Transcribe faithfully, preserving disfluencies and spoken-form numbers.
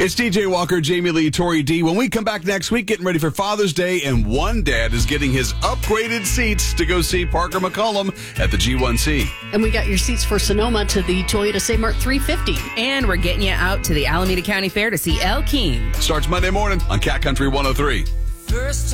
It's D J Walker, Jamie Lee, Tori D. When we come back next week, getting ready for Father's Day, and one dad is getting his upgraded seats to go see Parker McCollum at the G one C. And we got your seats for Sonoma to the Toyota St. Mart three fifty. And we're getting you out to the Alameda County Fair to see El King. Starts Monday morning on Cat Country one oh three. First